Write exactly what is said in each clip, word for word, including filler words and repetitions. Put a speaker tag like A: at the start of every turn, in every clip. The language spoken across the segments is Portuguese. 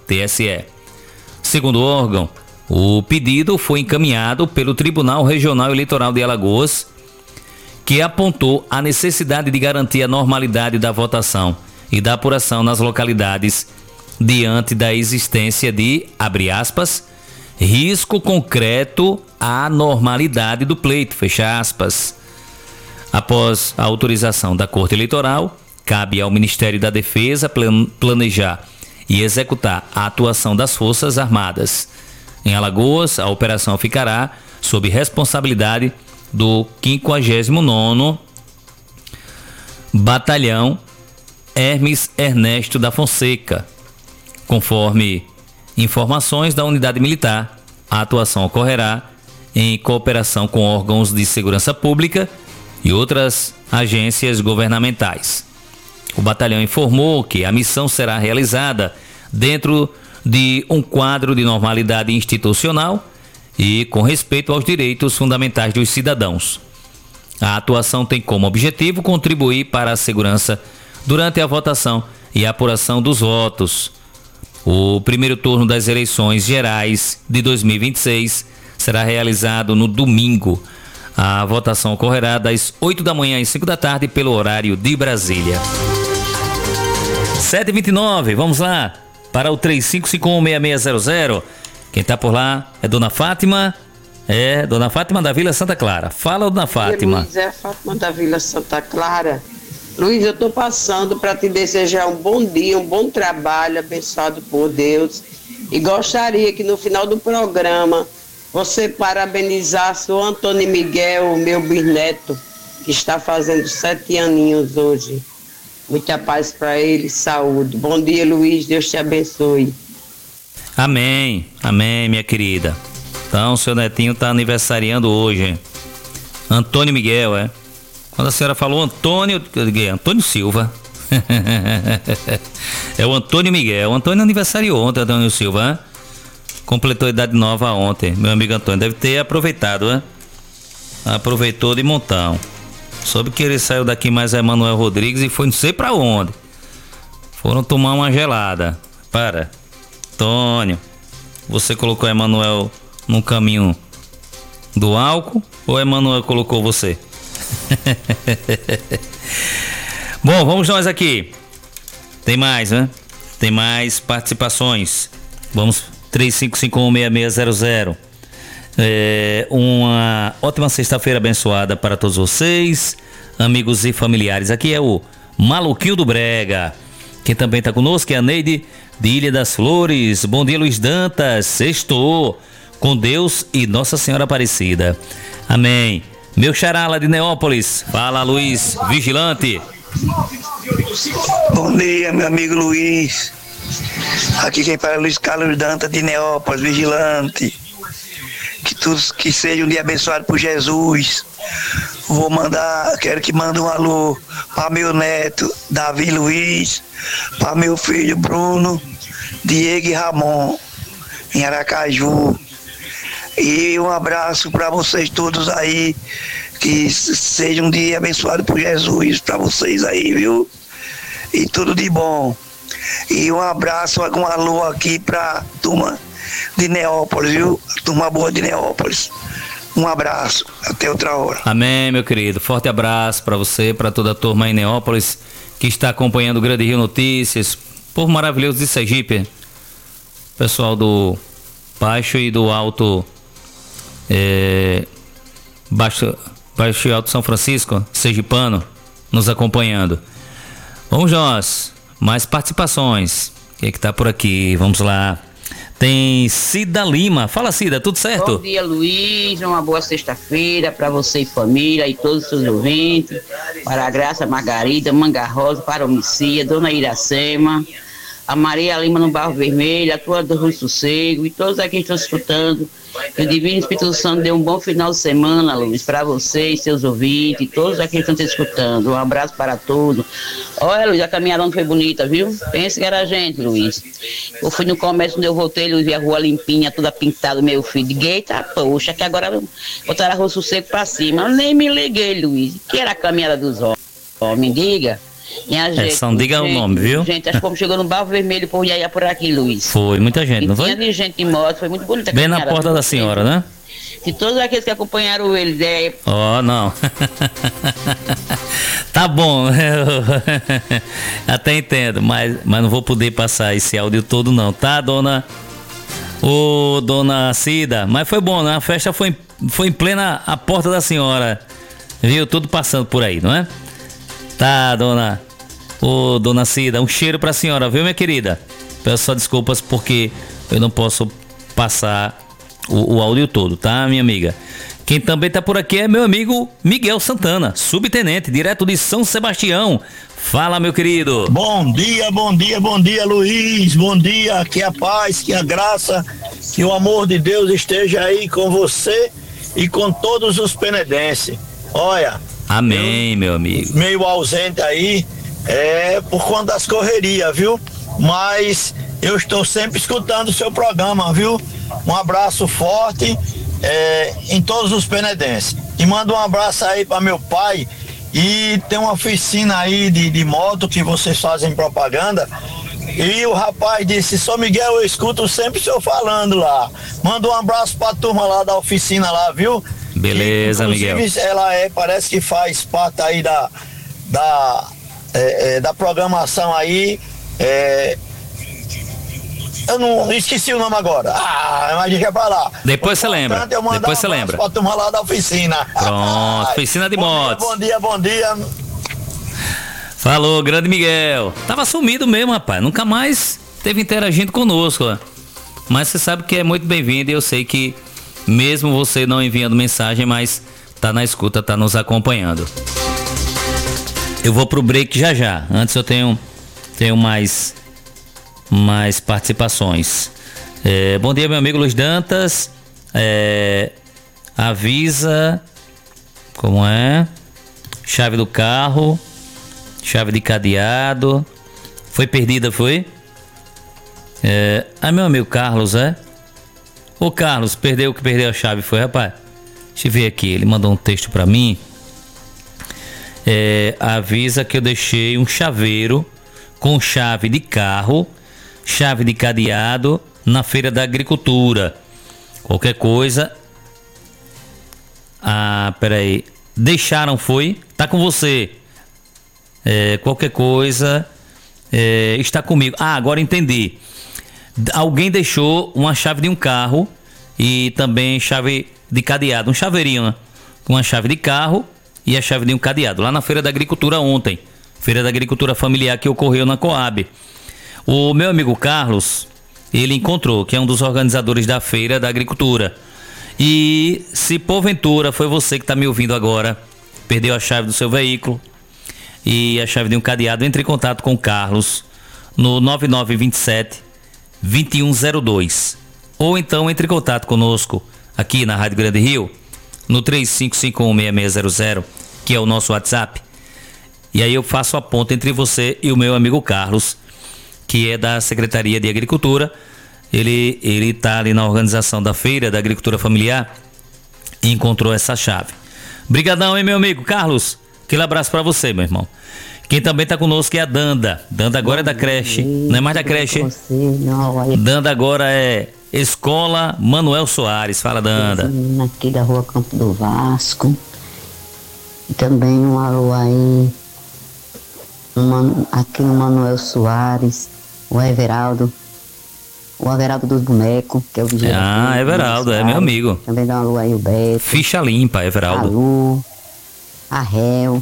A: T S E. Segundo o órgão, o pedido foi encaminhado pelo Tribunal Regional Eleitoral de Alagoas, que apontou a necessidade de garantir a normalidade da votação e da apuração nas localidades diante da existência de, abre aspas, risco concreto à normalidade do pleito, fecha aspas. Após a autorização da Corte Eleitoral, cabe ao Ministério da Defesa planejar e executar a atuação das Forças Armadas. Em Alagoas, a operação ficará sob responsabilidade do quinquagésimo nono Batalhão Hermes Ernesto da Fonseca. Conforme informações da unidade militar, a atuação ocorrerá em cooperação com órgãos de segurança pública e outras agências governamentais. O batalhão informou que a missão será realizada dentro de um quadro de normalidade institucional e com respeito aos direitos fundamentais dos cidadãos. A atuação tem como objetivo contribuir para a segurança durante a votação e a apuração dos votos. O primeiro turno das eleições gerais de dois mil e vinte e seis será realizado no domingo. A votação ocorrerá das oito da manhã às cinco da tarde pelo horário de Brasília. sete e vinte e nove, vamos lá para o três cinco cinco um, seis seis zero zero. Quem está por lá é Dona Fátima, é Dona Fátima da Vila Santa Clara. Fala, Dona Fátima.
B: Luiz, é Fátima da Vila Santa Clara. Luiz, eu estou passando para te desejar um bom dia, um bom trabalho, abençoado por Deus. E gostaria que no final do programa você parabenizasse o Antônio Miguel, o meu bisneto, que está fazendo sete aninhos hoje. Muita paz para ele, saúde. Bom dia, Luiz, Deus te abençoe.
A: Amém, amém, minha querida. Então, seu netinho está aniversariando hoje. Antônio Miguel, é? Quando a senhora falou Antônio, eu digo, Antônio Silva. É o Antônio Miguel. O Antônio aniversariou ontem, Antônio Silva. Hein? Completou a idade nova ontem. Meu amigo Antônio deve ter aproveitado, né? Aproveitou de montão. Soube que ele saiu daqui mais a Emanuel Rodrigues e foi não sei pra onde. Foram tomar uma gelada. Para. Antônio, você colocou a Emanuel no caminho do álcool ou a Emanuel colocou você? Bom, vamos nós aqui. Tem mais, né? Tem mais participações. Vamos, três cinco cinco um, seis seis zero zero. É, uma ótima sexta-feira abençoada para todos vocês, amigos e familiares. Aqui é o Maluquinho do Brega. Quem também está conosco é a Neide de Ilha das Flores. Bom dia, Luiz Dantas. Sextou com Deus e Nossa Senhora Aparecida. Amém. Meu xará de Neópolis. Fala, Luiz Vigilante.
C: Bom dia, meu amigo Luiz. Aqui quem fala é Luiz Carlos Dantas de Neópolis, Vigilante. Que tudo que seja um dia abençoado por Jesus. Vou mandar, quero que mande um alô para meu neto Davi Luiz, para meu filho Bruno, Diego e Ramon, em Aracaju. E um abraço para vocês todos aí, que seja um dia abençoado por Jesus para vocês aí, viu? E tudo de bom. E um abraço, um alô aqui para turma de Neópolis, viu? Turma boa de Neópolis. Um abraço, até outra hora.
A: Amém, meu querido. Forte abraço para você, para toda a turma em Neópolis que está acompanhando o Grande Rio Notícias, povo maravilhoso de Sergipe, pessoal do Baixo e do Alto, é, Baixo, Baixo e Alto São Francisco, sergipano, nos acompanhando. Vamos nós, mais participações. Quem é que tá por aqui? Vamos lá. Tem Cida Lima. Fala, Cida, tudo certo?
D: Bom dia, Luiz. Uma boa sexta-feira para você e família e todos os seus ouvintes. Para a Graça Margarida, Manga Rosa, para o Micia, Dona Iracema, a Maria Lima no Barro Vermelho, a tua do Rui Sossego e todos aqui que estão escutando. Que o Divino Espírito Santo dê um bom final de semana, Luiz, para vocês, seus ouvintes, e todos aqui que estão te escutando. Um abraço para todos. Olha, Luiz, a caminhada não foi bonita, viu? Pensa que era a gente, Luiz. Eu fui no comércio onde eu voltei, Luiz, vi a rua limpinha, toda pintada, meu filho. Liguei, tá, poxa, que agora botaram a Rua Sossego para cima. Eu nem me liguei, Luiz. Que era a caminhada dos homens, diga. Minha gente,
A: É, só não diga o nome, viu?
D: Gente, acho que como chegou no Barro Vermelho, o povo ia, ia por aqui, Luiz.
A: Foi, muita gente,
D: E
A: não
D: tinha
A: foi?
D: de gente de moto, foi muito bonita. a
A: Bem na
D: caminhada,
A: porta da senhora, né?
D: E todos aqueles que acompanharam eles, é,
A: Ó, oh, não. Tá bom, eu até entendo, mas, mas não vou poder passar esse áudio todo não, tá, dona? Ô, dona Cida, mas foi bom, né? A festa foi, foi em plena a porta da senhora, viu? Tudo passando por aí, não é? Tá, dona. Ô, dona Cida, um cheiro pra senhora, viu, minha querida? Peço só desculpas porque eu não posso passar o, o áudio todo, tá, minha amiga? Quem também tá por aqui é meu amigo Miguel Santana, subtenente, direto de São Sebastião. Fala, meu querido.
E: Bom dia, bom dia, bom dia, Luiz. Bom dia, que a paz, que a graça, que o amor de Deus esteja aí com você e com todos os penedenses. Olha.
A: Amém, meu amigo.
E: Meio ausente aí, é por conta das correrias, viu? Mas eu estou sempre escutando o seu programa, viu? Um abraço forte é, em todos os penedenses. E manda um abraço aí para meu pai. E tem uma oficina aí de, de moto que vocês fazem propaganda. E o rapaz disse: São Miguel, eu escuto sempre o senhor falando lá. Manda um abraço pra turma lá da oficina lá, viu?
A: Beleza,
E: e,
A: Miguel.
E: Ela é, parece que faz parte aí da, da, é, é, da programação aí. É, eu não esqueci o nome agora. Ah, mas deixa pra lá.
A: Depois você lembra. Depois você lembra.
E: Pra turma lá da oficina.
A: Pronto, oficina de motos.
E: Bom dia, bom dia, bom dia.
A: Falou, grande Miguel. Tava sumido mesmo, rapaz. Nunca mais teve interagindo conosco, ó. Mas você sabe que é muito bem-vindo e eu sei que mesmo você não enviando mensagem, mas tá na escuta, tá nos acompanhando. Eu vou pro break já já. Antes eu tenho, tenho mais, mais participações. É, bom dia, meu amigo Luiz Dantas. É, avisa como é? Chave do carro. Chave de cadeado. Foi perdida, foi? É... Ah, meu amigo Carlos, é? Ô Carlos, perdeu que perdeu a chave, foi, rapaz? Deixa eu ver aqui, ele mandou um texto pra mim. É... Avisa que eu deixei um chaveiro com chave de carro, chave de cadeado na Feira da Agricultura. Qualquer coisa... Ah, peraí. Deixaram, foi? Tá com você. É, qualquer coisa é, está comigo. Ah, agora entendi. Alguém deixou uma chave de um carro e também chave de cadeado, um chaveirinho, né? Com a chave de carro e a chave de um cadeado, lá na Feira da Agricultura ontem, Feira da Agricultura Familiar que ocorreu na Coab. O meu amigo Carlos, ele encontrou, que é um dos organizadores da Feira da Agricultura. E se porventura foi você que está me ouvindo agora, perdeu a chave do seu veículo e a chave de um cadeado, entre em contato com o Carlos no nove nove dois sete, dois um zero dois. Ou então entre em contato conosco aqui na Rádio Grande Rio no três cinco cinco um, seis seis zero zero, que é o nosso WhatsApp. E aí eu faço a ponta entre você e o meu amigo Carlos, que é da Secretaria de Agricultura. Ele ele tá ali na organização da Feira da Agricultura Familiar e encontrou essa chave. Brigadão, hein, meu amigo Carlos? Aquele abraço pra você, meu irmão. Quem também tá conosco é a Danda. Danda agora é da creche. Não é mais da creche. Danda agora é Escola Manuel Soares. Fala, Danda.
F: Aqui da rua Campo do Vasco. E também um alô aí. Um, aqui no Manuel Soares. O Everaldo. O Everaldo dos Bonecos, que é o vigia.
A: Ah, Everaldo, é meu amigo.
F: Também dá um alô aí o Beto.
A: Ficha limpa, Everaldo.
F: A Lu, a Réu,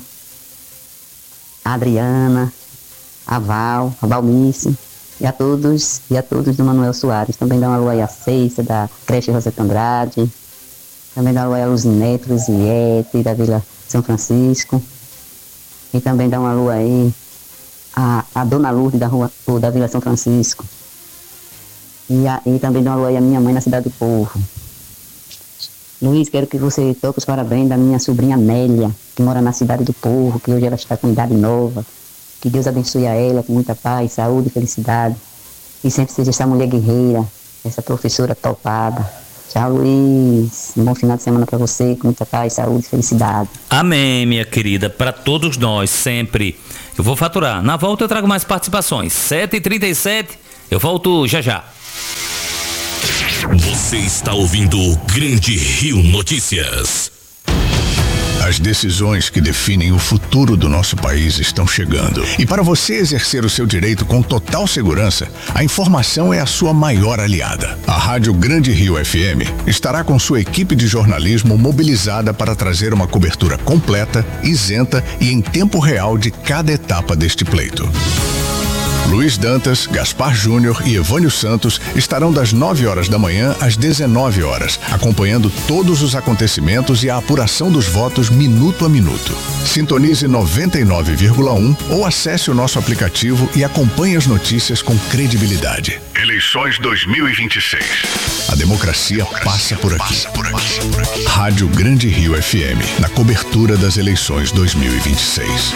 F: a Adriana, a Val, a Valmice, e a todos, e a todos do Manuel Soares. Também dá um alô aí a Ceiça, da creche Roseta Andrade. Também dá um alô aí a Luzinete, Luziete, da Vila São Francisco. E também dá um alô aí a, a Dona Lourdes, da, rua, da Vila São Francisco. E, a, e também dá um alô aí a minha mãe na Cidade do Povo. Luiz, quero que você toque os parabéns da minha sobrinha Amélia, que mora na Cidade do Povo, que hoje ela está com idade nova. Que Deus abençoe a ela com muita paz, saúde e felicidade. E sempre seja essa mulher guerreira, essa professora topada. Tchau, Luiz. Um bom final de semana para você, com muita paz, saúde e felicidade.
A: Amém, minha querida. Para todos nós, sempre. eu vou faturar. Na volta eu trago mais participações. sete e trinta e sete, eu volto já já.
G: Você está ouvindo o Grande Rio Notícias.
H: As decisões que definem o futuro do nosso país estão chegando. E para você exercer o seu direito com total segurança, a informação é a sua maior aliada. A Rádio Grande Rio F M estará com sua equipe de jornalismo mobilizada para trazer uma cobertura completa, isenta e em tempo real de cada etapa deste pleito. Luiz Dantas, Gaspar Júnior e Evânio Santos estarão das nove horas da manhã às dezenove horas, acompanhando todos os acontecimentos e a apuração dos votos minuto a minuto. Sintonize noventa e nove vírgula um ou acesse o nosso aplicativo e acompanhe as notícias com credibilidade. Eleições dois mil e vinte e seis. A democracia, a democracia passa, por aqui. passa por aqui. Por aqui. Rádio Grande Rio F M, na cobertura das eleições dois mil e vinte e seis.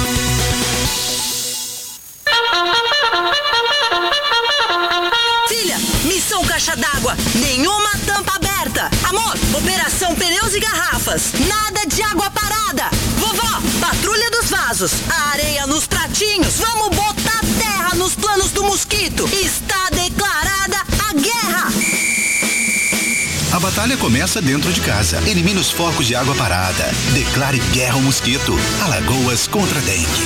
I: Missão caixa d'água, nenhuma tampa aberta. Amor, operação pneus e garrafas, nada de água parada. Vovó, patrulha dos vasos, a areia nos pratinhos, vamos botar terra nos planos do mosquito. Está declarada a guerra.
J: A batalha começa dentro de casa. Elimine os focos de água parada. Declare guerra ao mosquito. Alagoas contra a dengue.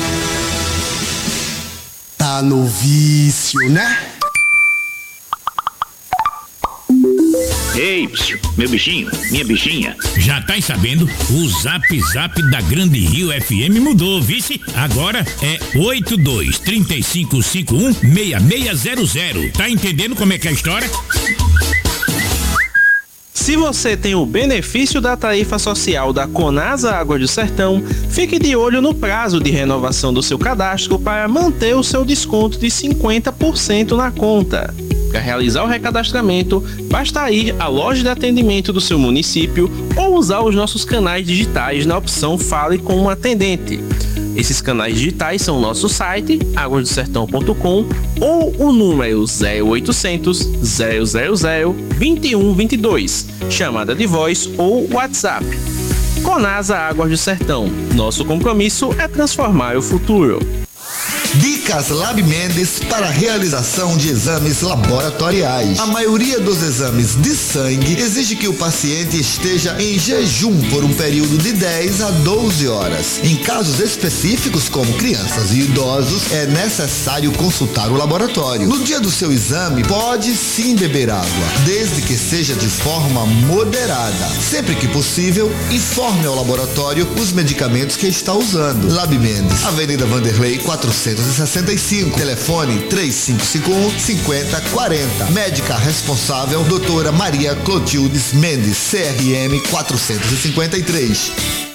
K: Tá no vício, né?
L: Ei, meu bichinho, minha bichinha.
M: Já tá sabendo? O Zap Zap da Grande Rio F M mudou, vice? Agora é oito dois três cinco cinco um seis seis zero zero. Tá entendendo como é que é a história?
N: Se você tem o benefício da tarifa social da Conasa Águas do Sertão, fique de olho no prazo de renovação do seu cadastro para manter o seu desconto de cinquenta por cento na conta. Para realizar o recadastramento, basta ir à loja de atendimento do seu município ou usar os nossos canais digitais na opção Fale com um atendente. Esses canais digitais são o nosso site, águas do sertão ponto com, ou o número zero oitocentos, zero zero zero, dois um dois dois, chamada de voz ou WhatsApp. Conasa Águas do Sertão, nosso compromisso é transformar o futuro.
O: Dicas Lab Mendes para a realização de exames laboratoriais. A maioria dos exames de sangue exige que o paciente esteja em jejum por um período de dez a doze horas. Em casos específicos, como crianças e idosos, é necessário consultar o laboratório. No dia do seu exame, pode sim beber água, desde que seja de forma moderada. Sempre que possível, informe ao laboratório os medicamentos que está usando. Lab Mendes, Avenida Vanderlei quatrocentos e sessenta e cinco, telefone três cinco cinco um, cinco zero quatro zero. Médica responsável, doutora Maria Clotildes Mendes, C R M quatrocentos e cinquenta e três.